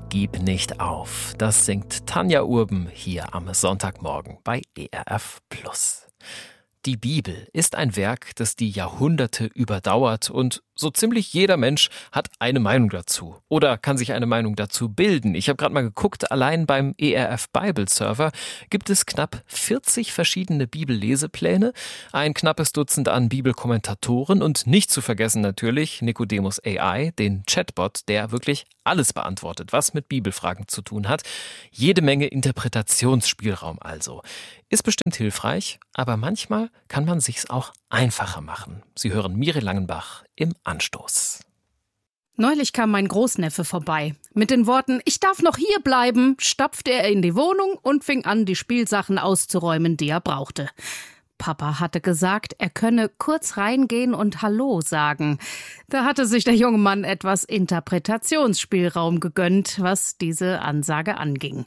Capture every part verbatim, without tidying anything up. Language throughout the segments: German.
Gib nicht auf. Das singt Tanja Urben hier am Sonntagmorgen bei E R F Plus. Die Bibel ist ein Werk, das die Jahrhunderte überdauert und so ziemlich jeder Mensch hat eine Meinung dazu oder kann sich eine Meinung dazu bilden. Ich habe gerade mal geguckt, allein beim E R F Bible Server gibt es knapp vierzig verschiedene Bibellesepläne, ein knappes Dutzend an Bibelkommentatoren und nicht zu vergessen natürlich Nicodemus A I, den Chatbot, der wirklich alles beantwortet, was mit Bibelfragen zu tun hat. Jede Menge Interpretationsspielraum also. Ist bestimmt hilfreich, aber manchmal kann man sich's auch einfacher machen. Sie hören Miri Langenbach im Anstoß. Neulich kam mein Großneffe vorbei. Mit den Worten, ich darf noch hier bleiben, stapfte er in die Wohnung und fing an, die Spielsachen auszuräumen, die er brauchte. Papa hatte gesagt, er könne kurz reingehen und Hallo sagen. Da hatte sich der junge Mann etwas Interpretationsspielraum gegönnt, was diese Ansage anging.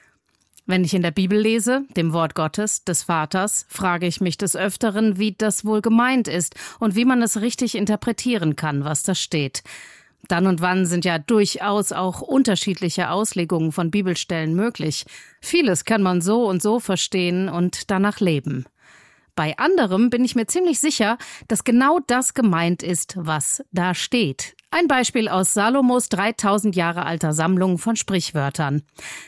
Wenn ich in der Bibel lese, dem Wort Gottes, des Vaters, frage ich mich des Öfteren, wie das wohl gemeint ist und wie man es richtig interpretieren kann, was da steht. Dann und wann sind ja durchaus auch unterschiedliche Auslegungen von Bibelstellen möglich. Vieles kann man so und so verstehen und danach leben. Bei anderem bin ich mir ziemlich sicher, dass genau das gemeint ist, was da steht. Ein Beispiel aus Salomos dreitausend Jahre alter Sammlung von Sprichwörtern.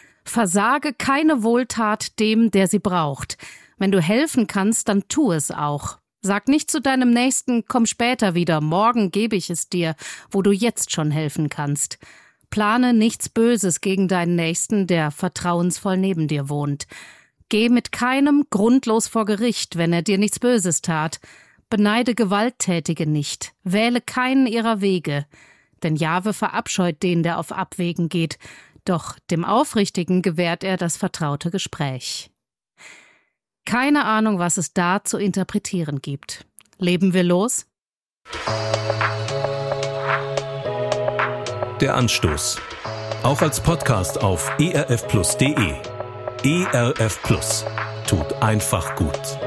Versage keine Wohltat dem, der sie braucht. Wenn du helfen kannst, dann tu es auch. Sag nicht zu deinem Nächsten, komm später wieder, morgen gebe ich es dir, wo du jetzt schon helfen kannst. Plane nichts Böses gegen deinen Nächsten, der vertrauensvoll neben dir wohnt. Geh mit keinem grundlos vor Gericht, wenn er dir nichts Böses tat. Beneide Gewalttätige nicht, wähle keinen ihrer Wege. Denn Jahwe verabscheut den, der auf Abwegen geht. Doch dem Aufrichtigen gewährt er das vertraute Gespräch. Keine Ahnung, was es da zu interpretieren gibt. Leben wir los? Der Anstoß. Auch als Podcast auf e r f plus punkt d e. E R F Plus. Tut einfach gut.